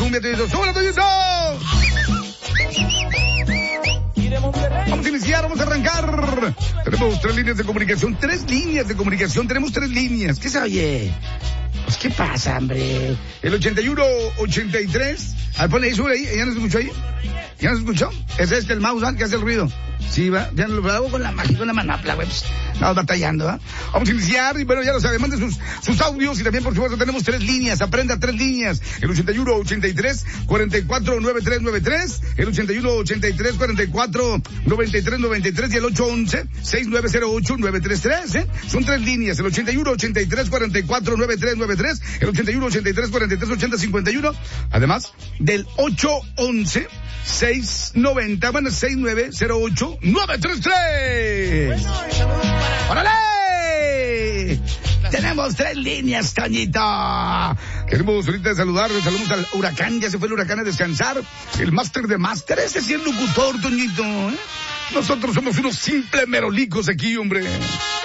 cumbia, Toñito. ¡Súbela, Toñito! Vamos a iniciar, vamos a arrancar. Tenemos 3 líneas de comunicación, 3 líneas de comunicación, tenemos 3 líneas. ¿Qué se oye? Pues, ¿qué pasa, hombre? El 81-83. A ver, ponle ahí, sube ahí. ¿Ya no se escuchó ahí? ¿Ya no se escuchó? Es el mouse, ¿ah? Que hace el ruido. Sí, va. Ya lo hago con la magia, con la manopla, güey. Pues, estamos batallando, ¿ah? Vamos a iniciar y bueno, ya lo saben, manden sus audios y también, por supuesto, tenemos 3 líneas. Aprenda 3 líneas. El 81-83-44-9393. El 81-83-44-9393 y el 811-6908-933, ¿eh? Son 3 líneas. El 81-83-44-9393. El 81-83-43-80-51. Además del 811-690, bueno, 6908-933. ¡Órale! Tenemos 3 líneas, Toñito. Queremos ahorita saludarles, saludos al huracán, ya se fue el huracán a descansar. El máster de máster, ese sí es locutor, Toñito, ¿eh? Nosotros somos unos simples merolicos aquí, hombre.